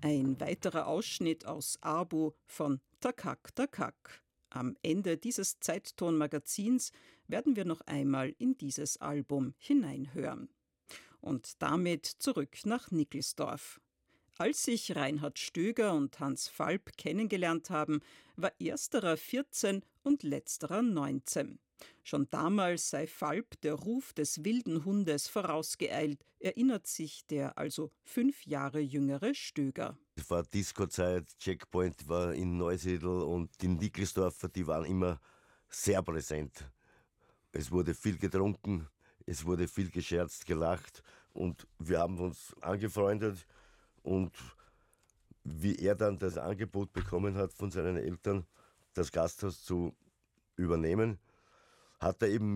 Ein weiterer Ausschnitt aus Abu von Takak Takak. Am Ende dieses Zeitton-Magazins werden wir noch einmal in dieses Album hineinhören. Und damit zurück nach Nickelsdorf. Als sich Reinhard Stöger und Hans Falb kennengelernt haben, war ersterer 14 und letzterer 19. Schon damals sei Falb der Ruf des wilden Hundes vorausgeeilt, erinnert sich der also 5 Jahre jüngere Stöger. Es war Disco-Zeit, Checkpoint war in Neusiedl und die Nickelsdorfer, die waren immer sehr präsent. Es wurde viel getrunken, es wurde viel gescherzt, gelacht und wir haben uns angefreundet. Und wie er dann das Angebot bekommen hat von seinen Eltern, das Gasthaus zu übernehmen, hat er eben